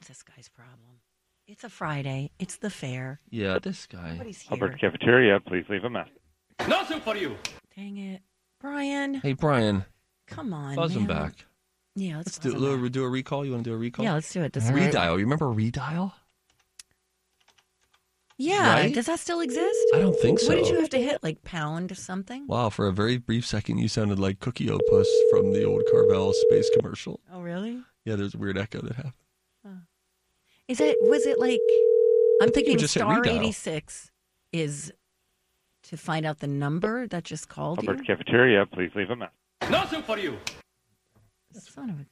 What's this guy's problem? It's a Friday. It's the fair. Yeah, this guy. Nobody's here. Hubbard Cafeteria, please leave a message. Nothing for you. Dang it. Brian. Hey, Brian. Come on, Buzz him man. back. Yeah, Let's do a recall. You want to do a recall? Yeah, let's do it. Redial. You remember Redial? Yeah. Right? Does that still exist? I don't think so. What did you have to hit? Like pound something? Wow, for a very brief second, you sounded like Cookie Opus from the old Carvel space commercial. Oh, really? Yeah, there's a weird echo that happened. Was it like, I'm thinking just hit star redial. 86 is to find out the number that just called Hubbard you? Cafeteria, please leave a message. Nothing for you. Son of a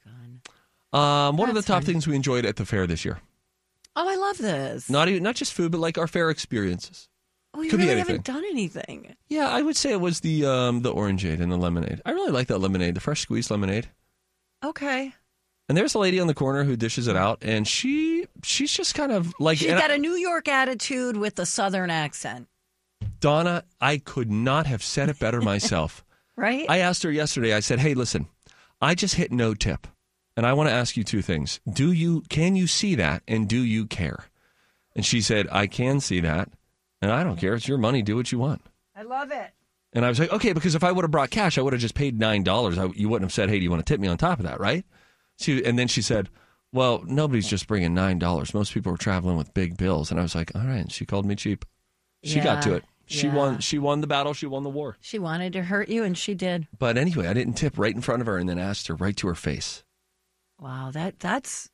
gun. What are the That's top fine. things we enjoyed at the fair this year? Oh, I love this. Not just food, but like our fair experiences. Oh, you could be really anything. haven't done anything. Yeah, I would say it was the orangeade and the lemonade. I really like that lemonade, the fresh squeezed lemonade. Okay. And there's a lady on the corner who dishes it out, and she's just kind of like... She's got a New York attitude with a Southern accent. Donna, I could not have said it better myself. Right? I asked her yesterday, I said, hey, listen, I just hit no tip, and I want to ask you two things. Can you see that, and do you care? And she said, I can see that, and I don't care. It's your money. Do what you want. I love it. And I was like, okay, because if I would have brought cash, I would have just paid $9. You wouldn't have said, hey, do you want to tip me on top of that, right? And then she said, well, nobody's just bringing $9. Most people are traveling with big bills. And I was like, all right. And she called me cheap. She got to it. She won. She won the battle. She won the war. She wanted to hurt you, and she did. But anyway, I didn't tip right in front of her and then asked her right to her face. Wow, that's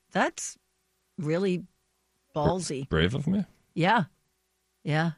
really ballsy. Brave of me. Yeah. Yeah.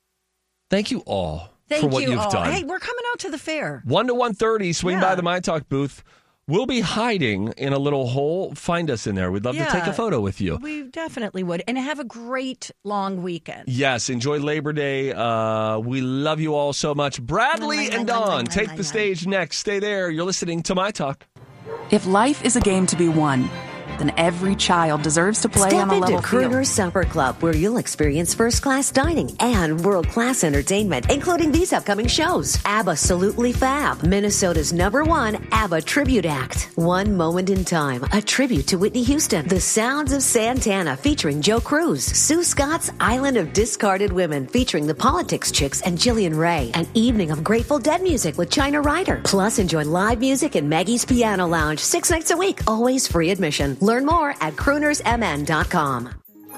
Thank you all Thank for what you you've all. done. Hey, we're coming out to the fair. 1 to 1:30, swing Yeah. by the My Talk booth. We'll be hiding in a little hole. Find us in there. We'd love to take a photo with you. We definitely would. And have a great long weekend. Yes, enjoy Labor Day. We love you all so much. Bradley and Dawn take the stage next. Stay there. You're listening to My Talk. If life is a game to be won, then every child deserves to play on a level Step into field. Crooner's Supper Club, where you'll experience first-class dining and world-class entertainment, including these upcoming shows. Absolutely Fab, Minnesota's #1 ABBA tribute act. One Moment in Time, a tribute to Whitney Houston. The Sounds of Santana, featuring Joe Cruz. Sue Scott's Island of Discarded Women, featuring the Politics Chicks and Jillian Ray. An evening of Grateful Dead music with China Ryder. Plus, enjoy live music in Maggie's Piano Lounge 6 nights a week. Always free admission. Learn more at croonersmn.com.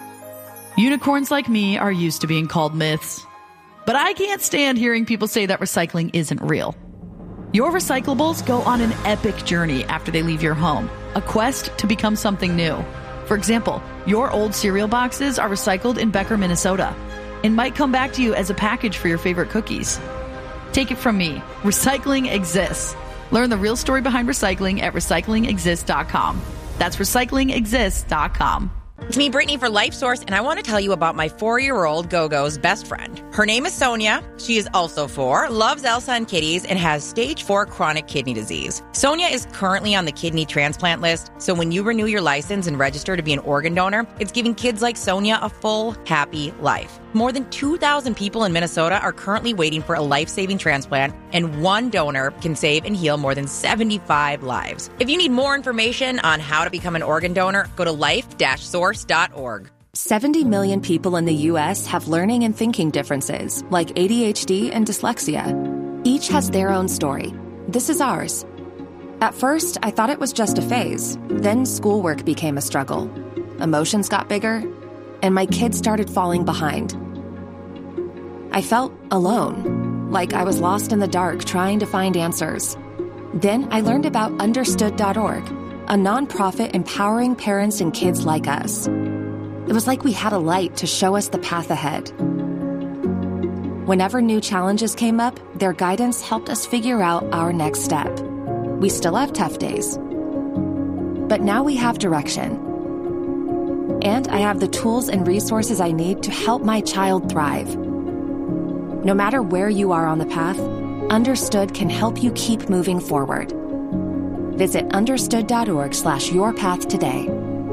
Unicorns like me are used to being called myths. But I can't stand hearing people say that recycling isn't real. Your recyclables go on an epic journey after they leave your home, a quest to become something new. For example, your old cereal boxes are recycled in Becker, Minnesota, and might come back to you as a package for your favorite cookies. Take it from me, recycling exists. Learn the real story behind recycling at recyclingexist.com. That's recyclingexist.com. It's me, Brittany, for LifeSource, and I want to tell you about my 4-year-old Go-Go's best friend. Her name is Sonia. She is also 4, loves Elsa and kitties, and has stage 4 chronic kidney disease. Sonia is currently on the kidney transplant list, so when you renew your license and register to be an organ donor, it's giving kids like Sonia a full, happy life. More than 2,000 people in Minnesota are currently waiting for a life-saving transplant, and one donor can save and heal more than 75 lives. If you need more information on how to become an organ donor, go to life-source.org. 70 million people in the U.S. have learning and thinking differences, like ADHD and dyslexia. Each has their own story. This is ours. At first, I thought it was just a phase. Then schoolwork became a struggle. Emotions got bigger, and my kids started falling behind. I felt alone, like I was lost in the dark trying to find answers. Then I learned about Understood.org, a nonprofit empowering parents and kids like us. It was like we had a light to show us the path ahead. Whenever new challenges came up, their guidance helped us figure out our next step. We still have tough days, but now we have direction. And I have the tools and resources I need to help my child thrive. No matter where you are on the path, Understood can help you keep moving forward. Visit understood.org/yourpath today.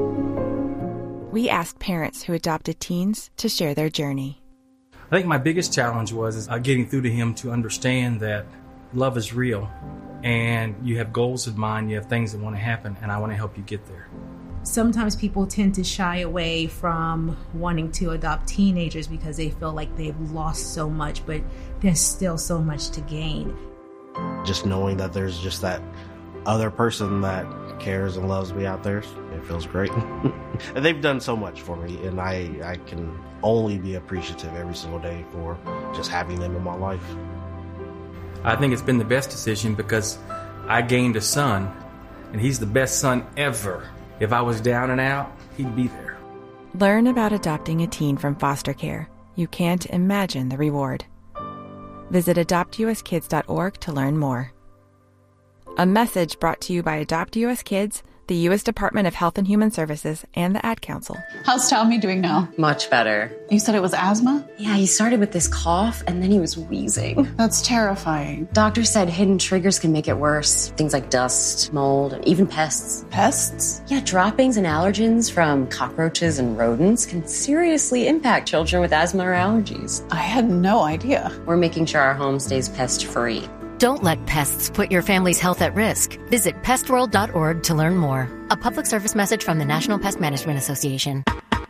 We asked parents who adopted teens to share their journey. I think my biggest challenge was getting through to him to understand that love is real and you have goals in mind, you have things that want to happen, and I want to help you get there. Sometimes people tend to shy away from wanting to adopt teenagers because they feel like they've lost so much, but there's still so much to gain. Just knowing that there's just that other person that cares and loves me out there, it feels great. And they've done so much for me, and I can only be appreciative every single day for just having them in my life. I think it's been the best decision because I gained a son, and he's the best son ever. If I was down and out, he'd be there. Learn about adopting a teen from foster care. You can't imagine the reward. Visit adoptuskids.org to learn more. A message brought to you by Adopt US Kids, the U.S. Department of Health and Human Services, and the Ad Council. How's Tommy doing now? Much better. You said it was asthma? Yeah, he started with this cough and then he was wheezing. That's terrifying. Doctor said hidden triggers can make it worse. Things like dust, mold, and even pests. Pests? Yeah, droppings and allergens from cockroaches and rodents can seriously impact children with asthma or allergies. I had no idea. We're making sure our home stays pest-free. Don't let pests put your family's health at risk. Visit pestworld.org to learn more. A public service message from the National Pest Management Association.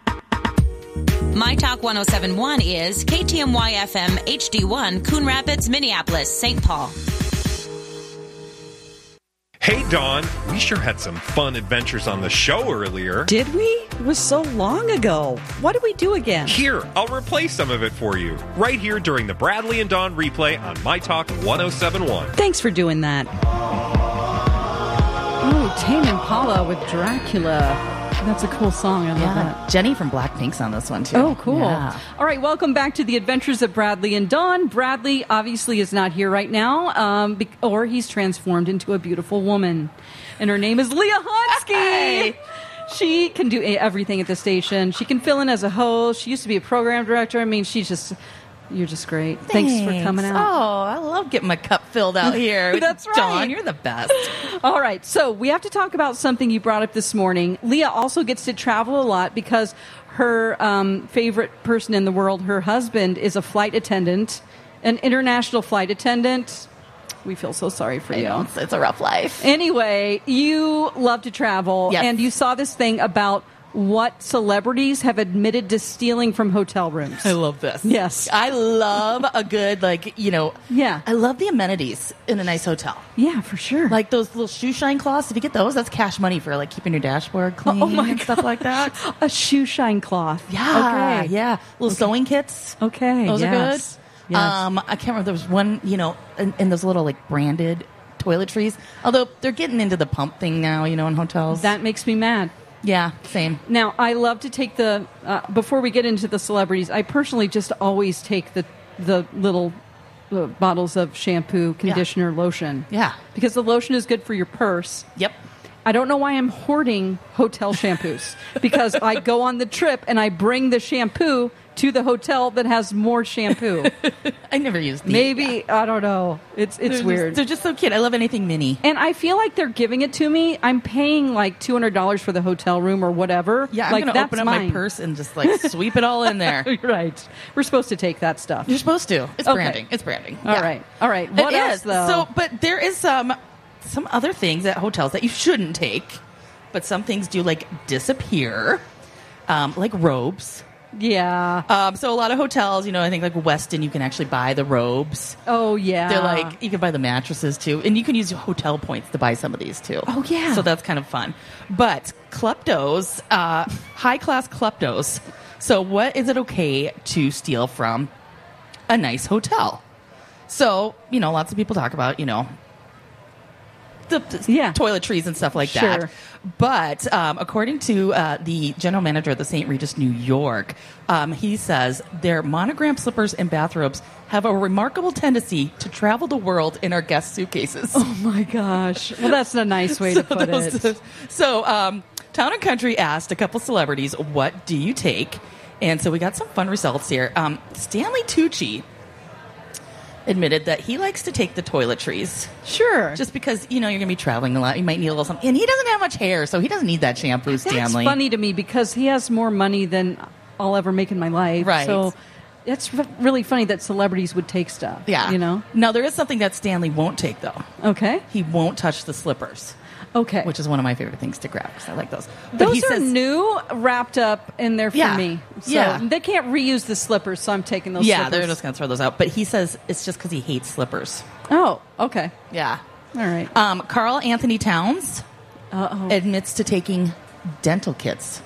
My Talk 1071 is KTMY FM HD1, Coon Rapids, Minneapolis, St. Paul. Hey, Dawn, we sure had some fun adventures on the show earlier. Did we? It was so long ago. What did we do again? Here, I'll replay some of it for you, right here during the Bradley and Dawn replay on My Talk 1071. Thanks for doing that. Oh, Tame Impala with Dracula. That's a cool song. I love that. Jenny from Blackpink's on this one, too. Oh, cool. Yeah. All right, welcome back to the Adventures of Bradley and Dawn. Bradley obviously is not here right now, or he's transformed into a beautiful woman. And her name is Leah Honsky. Hey. She can do everything at the station. She can fill in as a host. She used to be a program director. I mean, you're just great. Thanks for coming out. Oh, I love getting my cup filled out here. That's right. Dawn, you're the best. All right, so we have to talk about something you brought up this morning. Leah also gets to travel a lot because her favorite person in the world, her husband, is a flight attendant, an international flight attendant. We feel so sorry for you. It's a rough life. Anyway, you love to travel, yes. And you saw this thing about what celebrities have admitted to stealing from hotel rooms. I love this. Yes. I love a good, yeah. I love the amenities in a nice hotel. Yeah, for sure. Like those little shoe shine cloths. If you get those, that's cash money for keeping your dashboard clean and stuff like that. A shoe shine cloth. Yeah. Okay. Yeah. Little sewing kits. Okay. Those are good. Yes. I can't remember. There was one, in those little branded toiletries. Although they're getting into the pump thing now, in hotels. That makes me mad. Yeah, same. Now, I love to take before we get into the celebrities, I personally just always take the little bottles of shampoo, conditioner, lotion. Yeah. Because the lotion is good for your purse. Yep. I don't know why I'm hoarding hotel shampoos. Because I go on the trip and I bring the shampoo to the hotel that has more shampoo. I never used these. Maybe, I don't know. It's weird. They're just so cute. I love anything mini. And I feel like they're giving it to me. I'm paying $200 for the hotel room or whatever. Yeah, I'm going to open up my purse and just sweep it all in there. Right. We're supposed to take that stuff. You're supposed to. It's branding. It's branding. All right. What else, though? But there is some other things at hotels that you shouldn't take, but some things do disappear, like robes. Yeah. So a lot of hotels, I think Westin, you can actually buy the robes. Oh, yeah. They're you can buy the mattresses too. And you can use hotel points to buy some of these too. Oh, yeah. So that's kind of fun. But kleptos, high-class kleptos. So what is it okay to steal from a nice hotel? So, lots of people talk about, the toiletries and stuff like that. But according to the general manager of the St. Regis, New York, he says their monogram slippers and bathrobes have a remarkable tendency to travel the world in our guest suitcases. Oh, my gosh. Well, that's a nice way to put it. So Town & Country asked a couple celebrities, what do you take? And so we got some fun results here. Stanley Tucci admitted that he likes to take the toiletries. Sure. Just because, you're going to be traveling a lot. You might need a little something. And he doesn't have much hair, so he doesn't need that shampoo, Stanley. That's funny to me because he has more money than I'll ever make in my life. Right. So it's really funny that celebrities would take stuff. Yeah. You know? Now, there is something that Stanley won't take, though. Okay. He won't touch the slippers. Okay. Which is one of my favorite things to grab because I like those. But Those he are says, new, wrapped up in there for Yeah. me. So Yeah. they can't reuse the slippers, so I'm taking those yeah, slippers. they're just going to throw those out. But he says it's just because he hates slippers. Oh, okay. Yeah. All right. Carl Anthony Towns admits to taking dental kits.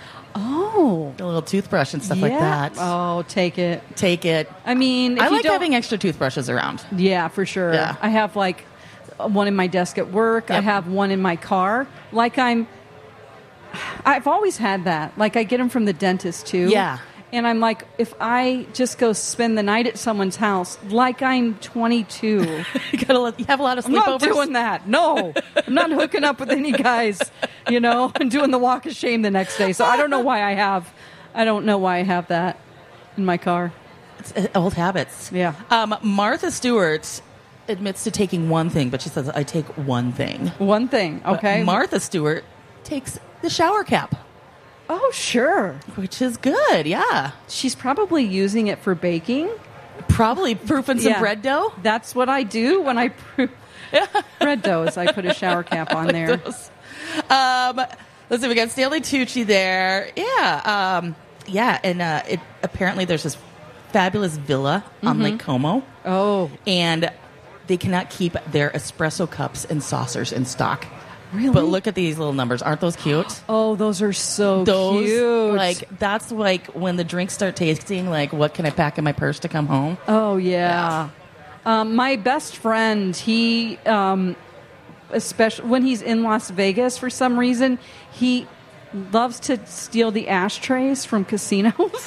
Oh. A little toothbrush and stuff like that. Oh, take it. Take it. I mean, if I you like don't- having extra toothbrushes around. Yeah, for sure. Yeah. I have like one in my desk at work. I have one in my car. Like I've always had that. Like I get them from the dentist too. Yeah. And I'm like, if I just go spend the night at someone's house, like I'm 22. You have a lot of I'm not sleepovers? doing that. No. I'm not hooking up with any guys, and doing the walk of shame the next day. So I don't know why I have that in my car. It's old habits. Yeah. Martha Stewart admits to taking one thing, but she says, I take one thing. One thing, okay. But Martha Stewart takes the shower cap. Oh, sure. Which is good, yeah. She's probably using it for baking. Probably proofing some bread dough. That's what I do when I proof bread dough is I put a shower cap on there. Let's see, we got Stanley Tucci there. Yeah. And apparently there's this fabulous villa on Lake Como. Oh. And they cannot keep their espresso cups and saucers in stock. Really? But look at these little numbers. Aren't those cute? Oh, those are so cute. Like, that's like when the drinks start tasting like, what can I pack in my purse to come home? Oh, yeah. My best friend, he, especially when he's in Las Vegas for some reason, he loves to steal the ashtrays from casinos.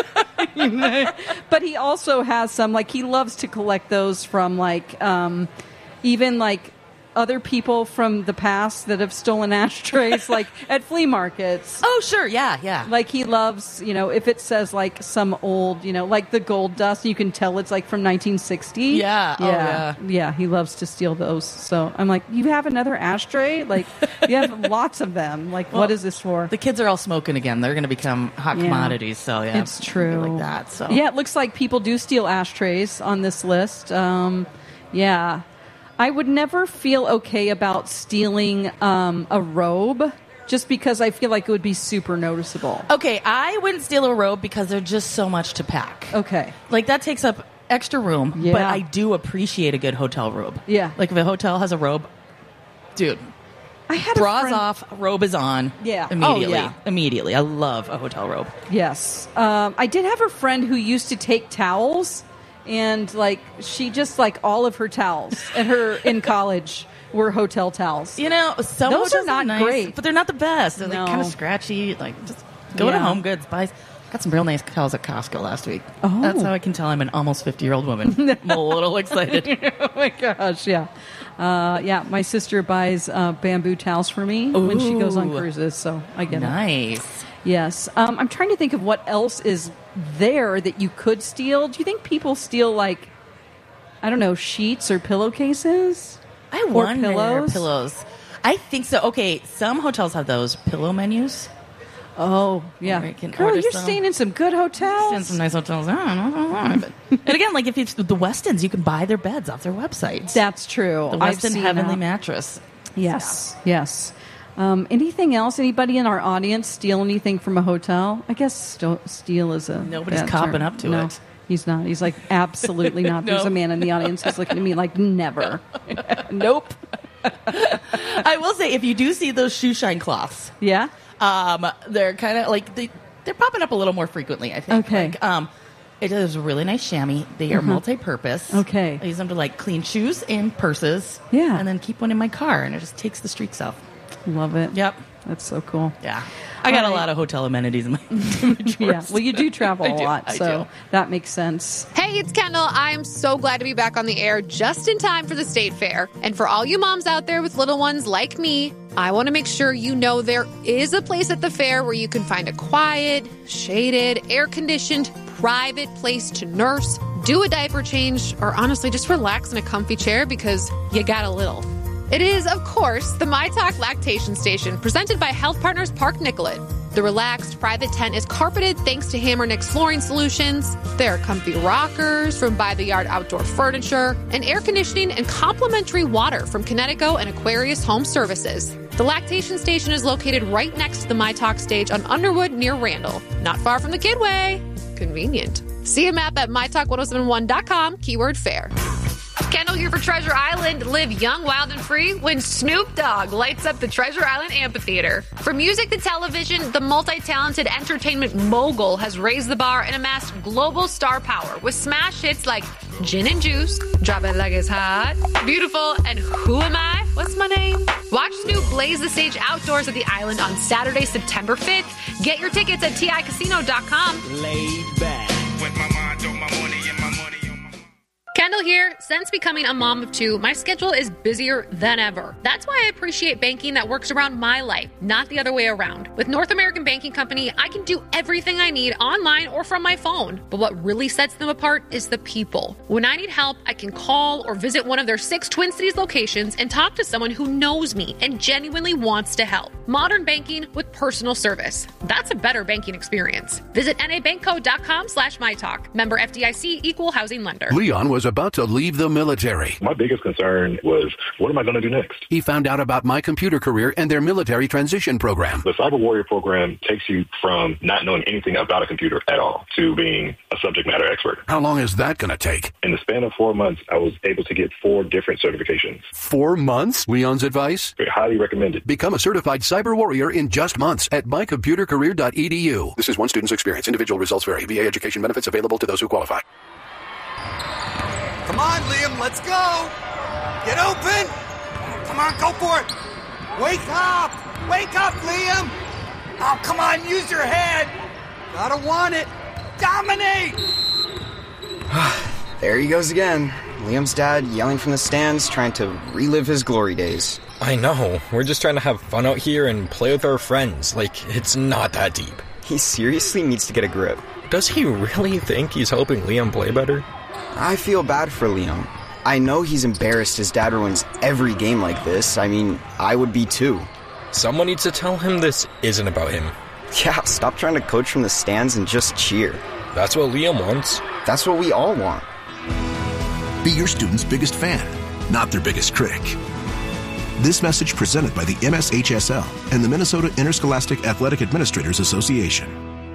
But he also has some, like, he loves to collect those from, like, even, like, other people from the past that have stolen ashtrays, like at flea markets. Oh, sure. Yeah. Like he loves, if it says like some old, like the gold dust, you can tell it's like from 1960. Yeah. Oh, yeah. Yeah. He loves to steal those. So I'm like, you have another ashtray? Like you have lots of them. Like, what is this for? The kids are all smoking again. They're going to become hot commodities. So yeah, it's true. Like that. So yeah, it looks like people do steal ashtrays on this list. Yeah. I would never feel okay about stealing a robe just because I feel like it would be super noticeable. Okay, I wouldn't steal a robe because there's just so much to pack. Okay. Like that takes up extra room, Yeah. but I do appreciate a good hotel robe. Yeah. Like if a hotel has a robe, dude, I had bras a friend... off, robe is on. Yeah. Immediately. Oh, yeah. Immediately. I love a hotel robe. Yes. I did have a friend who used to take towels. And like she just like all of her towels in college were hotel towels. Some those hotels are not nice, great, but they're not the best. They're No. like kind of scratchy. Like just go to Home Goods, buy. Got some real nice towels at Costco last week. Oh. That's how I can tell I'm an almost 50-year-old woman. I'm a little excited. Oh my gosh, yeah. My sister buys bamboo towels for me when she goes on Ooh. cruises, so I get it. Nice. Yes. I'm trying to think of what else is there that you could steal. Do you think people steal, like, I don't know, sheets or pillowcases? I Or wonder pillows. I think so. Okay, some hotels have those pillow menus. Oh, yeah. Where you can Girl, order you're some. staying in some good hotels. Staying in some nice hotels. I don't know. And again, like if it's the Westins, you can buy their beds off their websites. That's true. The I've Westin seen Heavenly that. Mattress. Yes, yes. Anything else? Anybody in our audience steal anything from a hotel? I guess steal is a Nobody's bad copping term. up to No, it. He's not. He's like, absolutely not. There's No. a man in the audience who's looking at me like, never. Nope. I will say, if you do see those shoe shine cloths, Yeah? they're kind of like they're popping up a little more frequently. I think. Okay. Like, it is a really nice chamois. They are multi-purpose. Okay. I use them to like clean shoes and purses. Yeah. And then keep one in my car, and it just takes the streaks off. Love it. Yep. That's so cool. Yeah. I got All a right. lot of hotel amenities in my Yeah. Well, you do travel I a do, lot, I so do. that makes sense. Hey, it's Kendall. I'm so glad to be back on the air just in time for the State Fair. And for all you moms out there with little ones like me, I want to make sure you know there is a place at the fair where you can find a quiet, shaded, air-conditioned, private place to nurse, do a diaper change, or honestly just relax in a comfy chair because you got a little. It is, of course, the My Talk Lactation Station, presented by Health Partners Park Nicollet. The relaxed private tent is carpeted thanks to Hammernick's Flooring Solutions. There are comfy rockers from By the Yard Outdoor Furniture, and air conditioning and complimentary water from Connecticut and Aquarius Home Services. The lactation station is located right next to the My Talk stage on Underwood near Randall. Not far from the Kidway. Convenient. See a map at mytalk1071.com, keyword fair. Kendall here for Treasure Island. Live young, wild, and free when Snoop Dogg lights up the Treasure Island Amphitheater. From music to television, the multi-talented entertainment mogul has raised the bar and amassed global star power with smash hits like Gin and Juice, Drop It Like It's Hot, Beautiful, and Who Am I? What's my name? Watch Snoop blaze the stage outdoors at the island on Saturday, September 5th. Get your tickets at TICasino.com. Laid back. With my mind on my money and my money. Kendall here. Since becoming a mom of two, my schedule is busier than ever. That's why I appreciate banking that works around my life, not the other way around. With North American Banking Company, I can do everything I need online or from my phone. But what really sets them apart is the people. When I need help, I can call or visit one of their 6 Twin Cities locations and talk to someone who knows me and genuinely wants to help. Modern banking with personal service. That's a better banking experience. Visit nabankco.com/mytalk. Member FDIC, equal housing lender. Leon was about to leave the military. My biggest concern was, what am I going to do next? He found out about My Computer Career and their military transition program. The Cyber Warrior program takes you from not knowing anything about a computer at all to being a subject matter expert. How long is that going to take? In the span of 4 months, I was able to get 4 different certifications. 4 months? Leon's advice? Very highly recommended. Become a certified cyber warrior in just months at mycomputercareer.edu. This is one student's experience. Individual results vary. VA education benefits available to those who qualify. Come on, Liam, let's go. Get open. Come on, go for it. Wake up. Wake up, Liam. Oh, come on, use your head. Gotta want it. Dominate. There he goes again. Liam's dad yelling from the stands, trying to relive his glory days. I know. We're just trying to have fun out here and play with our friends. Like, it's not that deep. He seriously needs to get a grip. Does he really think he's helping Liam play better? I feel bad for Liam. I know he's embarrassed his dad ruins every game like this. I mean, I would be too. Someone needs to tell him this isn't about him. Yeah, stop trying to coach from the stands and just cheer. That's what Liam wants. That's what we all want. Be your student's biggest fan, not their biggest critic. This message presented by the MSHSL and the Minnesota Interscholastic Athletic Administrators Association.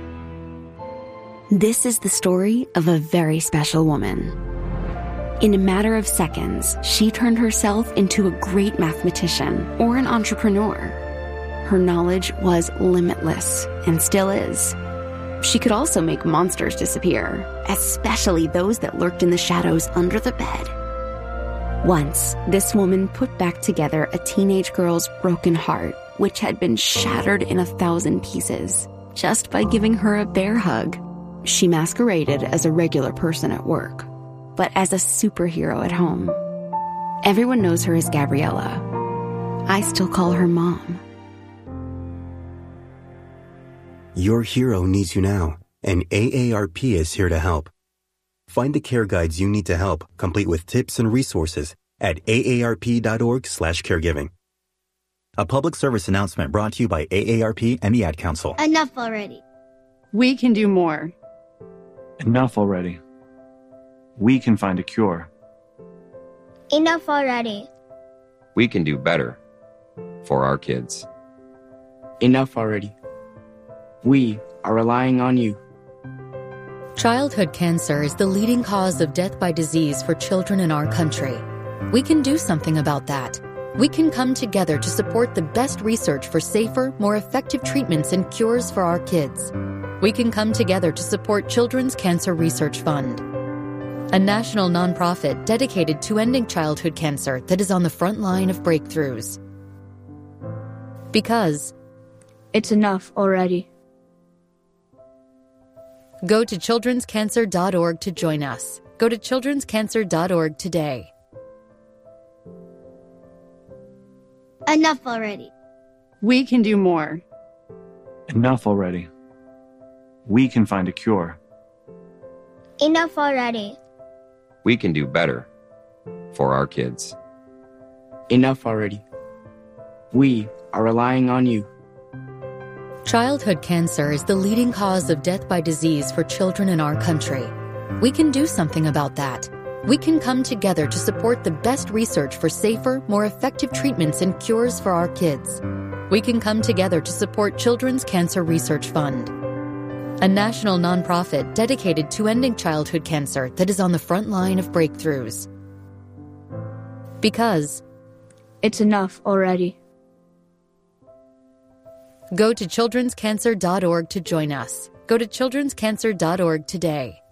This is the story of a very special woman. In a matter of seconds, she turned herself into a great mathematician or an entrepreneur. Her knowledge was limitless and still is. She could also make monsters disappear, especially those that lurked in the shadows under the bed. Once, this woman put back together a teenage girl's broken heart, which had been shattered in 1,000 pieces, just by giving her a bear hug. She masqueraded as a regular person at work, but as a superhero at home. Everyone knows her as Gabriella. I still call her Mom. Your hero needs you now, and AARP is here to help. Find the care guides you need to help, complete with tips and resources at aarp.org/caregiving. A public service announcement brought to you by AARP and the Ad Council. Enough already. We can do more. Enough already. We can find a cure. Enough already. We can do better for our kids. Enough already. We are relying on you. Childhood cancer is the leading cause of death by disease for children in our country. We can do something about that. We can come together to support the best research for safer, more effective treatments and cures for our kids. We can come together to support Children's Cancer Research Fund, a national nonprofit dedicated to ending childhood cancer that is on the front line of breakthroughs. Because it's enough already. Go to childrenscancer.org to join us. Go to childrenscancer.org today. Enough already. We can do more. Enough already. We can find a cure. Enough already. We can do better for our kids. Enough already. We are relying on you. Childhood cancer is the leading cause of death by disease for children in our country. We can do something about that. We can come together to support the best research for safer, more effective treatments and cures for our kids. We can come together to support Children's Cancer Research Fund, a national nonprofit dedicated to ending childhood cancer that is on the front line of breakthroughs. Because It's enough already. Go to childrenscancer.org to join us. Go to childrenscancer.org today.